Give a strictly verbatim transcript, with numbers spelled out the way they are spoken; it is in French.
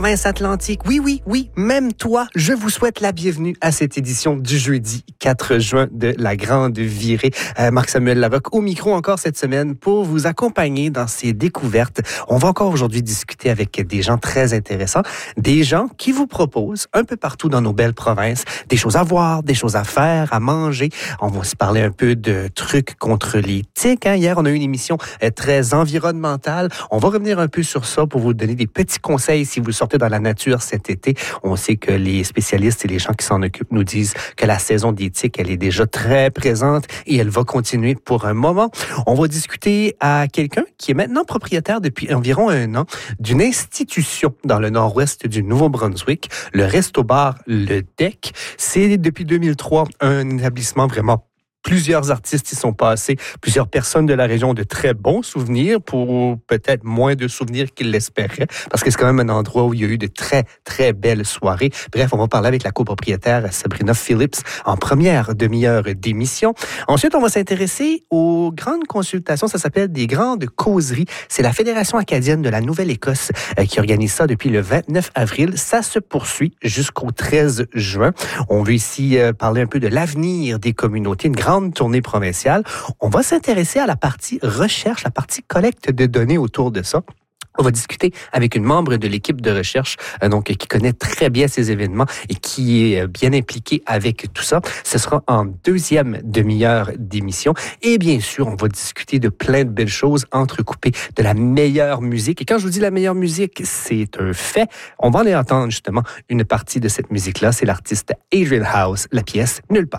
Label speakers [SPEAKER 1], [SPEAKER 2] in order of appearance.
[SPEAKER 1] Province Atlantique, oui, oui, oui, même toi, je vous souhaite la bienvenue à cette édition du jeudi quatre juin de la Grande Virée. Euh, Marc-Samuel Larocque au micro encore cette semaine pour vous accompagner dans ces découvertes. On va encore aujourd'hui discuter avec des gens très intéressants, des gens qui vous proposent un peu partout dans nos belles provinces des choses à voir, des choses à faire, à manger. On va se parler un peu de trucs contre les tiques. Hein? Hier, on a eu une émission euh, très environnementale. On va revenir un peu sur ça pour vous donner des petits conseils si vous sortez dans la nature cet été. On sait que les spécialistes et les gens qui s'en occupent nous disent que la saison des tiques, elle est déjà très présente et elle va continuer pour un moment. On va discuter à quelqu'un qui est maintenant propriétaire depuis environ un an d'une institution dans le nord-ouest du Nouveau-Brunswick, le Resto-Bar Le Deck. C'est depuis deux mille trois un établissement vraiment. Plusieurs artistes y sont passés, plusieurs personnes de la région ont de très bons souvenirs pour peut-être moins de souvenirs qu'ils l'espéraient, parce que c'est quand même un endroit où il y a eu de très, très belles soirées. Bref, on va parler avec la copropriétaire Sabrina Phillips en première demi-heure d'émission. Ensuite, on va s'intéresser aux grandes consultations, ça s'appelle des grandes causeries. C'est la Fédération acadienne de la Nouvelle-Écosse euh, qui organise ça depuis le vingt-neuf avril. Ça se poursuit jusqu'au treize juin. On veut ici euh, parler un peu de l'avenir des communautés, une grande tournée provinciale. On va s'intéresser à la partie recherche, la partie collecte de données autour de ça. On va discuter avec une membre de l'équipe de recherche, euh, donc qui connaît très bien ces événements et qui est bien impliquée avec tout ça. Ce sera en deuxième demi-heure d'émission. Et bien sûr, on va discuter de plein de belles choses entrecoupées de la meilleure musique. Et quand je vous dis la meilleure musique, c'est un fait. On va aller entendre justement une partie de cette musique-là. C'est l'artiste Adrian House, la pièce Nulle part.